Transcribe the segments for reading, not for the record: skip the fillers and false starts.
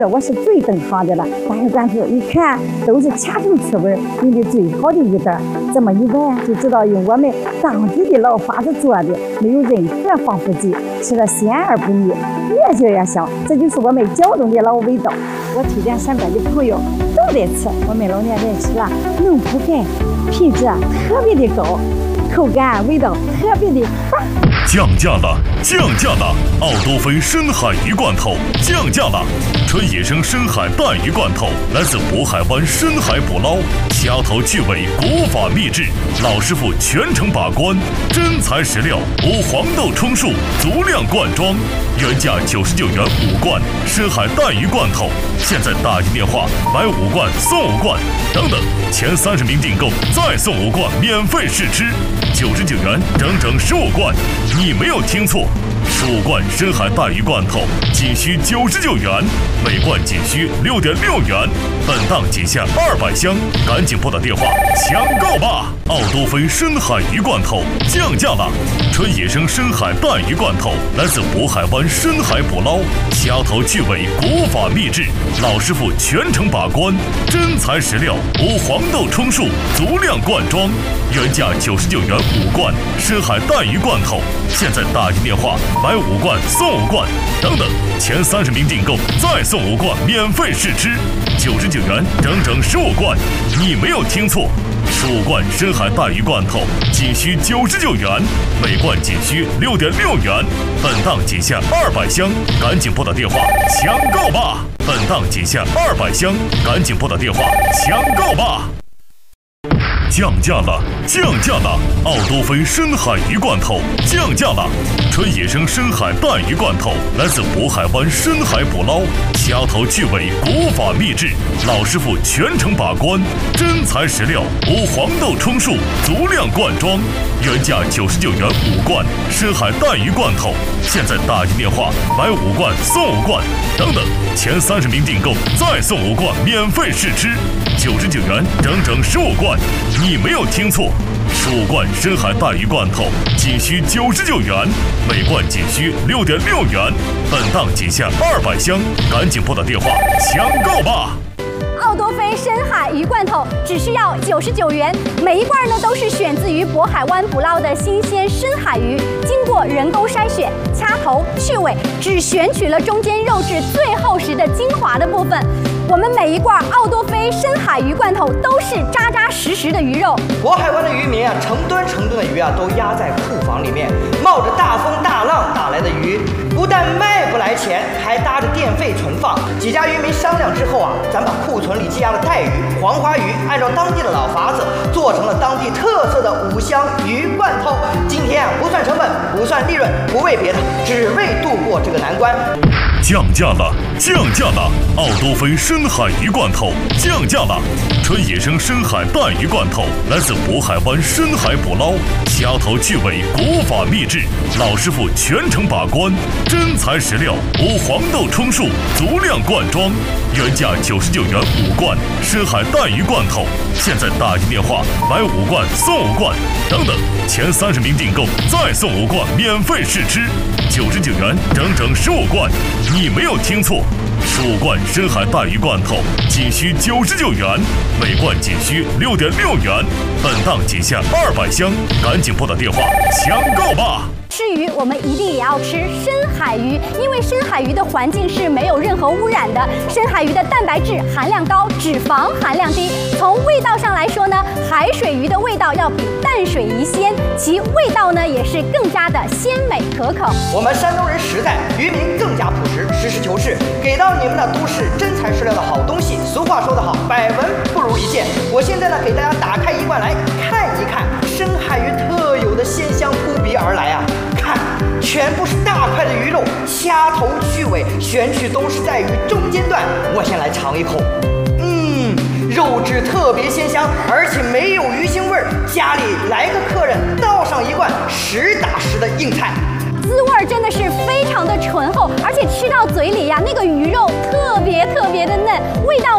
我是最懂行的了，大鱼罐头一看都是掐头去味，用的最好的鱼蛋，这么一闻就知道用我们当地的老法子做的，没有任何防腐剂，吃了鲜而不腻，越嚼越香，这就是我们胶东的老味道。我推荐身边的朋友都得吃，我们老年人吃了能补钙，品质特别的高，口感味道特别的棒。 降价了，降价了！奥多菲深海鱼罐头降价了，纯野生深海带鱼罐头，来自渤海湾深海捕捞，掐头去尾，国法秘制，老师傅全程把关，真材实料，无黄豆充数，足量灌装，原价99元5罐深海带鱼罐头，现在打进电话买5罐送5罐，等等，前30名订购再送5罐免费试吃，99元整整15罐。你没有听错，15罐深海带鱼罐头仅需99元，每罐仅需6.6元，本档仅限200箱，赶紧拨打电话抢购吧！奥多菲深海鱼罐头降价了，纯野生深海带鱼罐头，来自渤海湾深海捕捞，掐头去尾，国法秘制，老师傅全程把关，真材实料，无黄豆充数，足量灌装，原价99元5罐深海带鱼罐头，现在打进电话买5罐送5罐，等等，前30名订购再送5罐免费试吃，99元整整15罐。你没有听错，15罐深海带鱼罐头仅需99元，每罐仅需6.6元，本档仅限200箱，赶紧拨打电话抢购吧！本档仅限200箱，赶紧拨打电话抢购吧！降价了，降价了！奥多菲深海鱼罐头降价了，纯野生深海带鱼罐头，来自渤海湾深海捕捞，掐头去尾，国法秘制，老师傅全程把关，真材实料，无黄豆充数，足量灌装，原价99元5罐深海带鱼罐头，现在打进电话买5罐送5罐，等等，前30名订购再送5罐免费试吃，99元整整15罐。你没有听错，15罐深海带鱼罐头仅需99元，每罐仅需6.6元，本档仅限200箱，赶紧拨打电话抢购吧！ 奥多菲深海鱼罐头只需要99元，每一罐呢都是选自于渤海湾捕捞的新鲜深海鱼，经过人工筛选、掐头去尾，只选取了中间肉质最厚实的精华的部分。我们每一罐奥多菲深海鱼罐头都是扎扎实实的鱼肉。 渤海湾的渔民成吨的鱼都压在库房里面，冒着大风大浪打来的鱼，不但卖不来钱，还搭着电费存放。几家渔民商量之后咱把库存里积压的带鱼、黄花鱼，按照当地的老法子，做成了当地特色的5香鱼罐头。今天不算成本，不算利润，不为别的，只为度过这个难关。 降价了，降价了！奥多菲深海鱼罐头降价了，纯野生深海带鱼罐头，来自渤海湾深海捕捞，掐头去尾，国法秘制，老师傅全程把关，真材实料，无黄豆充数，足量灌装，原价99元5罐深海带鱼罐头，现在打进电话买5罐送5罐，等等，前30名订购再送5罐免费试吃，99元整整15罐。你没有听错，15罐深海带鱼罐头仅需99元，每罐仅需6.6元，本档仅限200箱，赶紧拨打电话抢购吧！ 吃鱼，我们一定也要吃深海鱼，因为深海鱼的环境是没有任何污染的。深海鱼的蛋白质含量高，脂肪含量低。从味道上来说呢，海水鱼的味道要比淡水鱼鲜，其味道呢也是更加的鲜美可口。 我们山东人实在，渔民更加朴实，实事求是，给到你们的都是真材实料的好东西。俗话说得好，百闻不如一见。我现在呢，给大家打开一罐来看一看深海鱼特有的鲜香扑鼻而来看，全部是大块的鱼肉，掐头去尾，选取都是在鱼中间段。我先来尝一口，肉质特别鲜香，而且没有鱼腥味儿。家里来个客人，倒上一罐实打实的硬菜。 滋味真的是非常的醇厚，而且吃到嘴里那个鱼肉特别的嫩，味道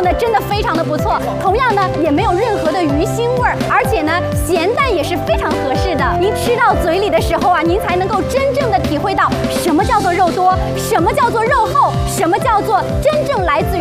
呢真的非常的不错，同样呢也没有任何的鱼腥味儿，而且呢咸淡也是非常合适的。您吃到嘴里的时候啊，您才能够真正的体会到什么叫做肉多，什么叫做肉厚，什么叫做真正来自于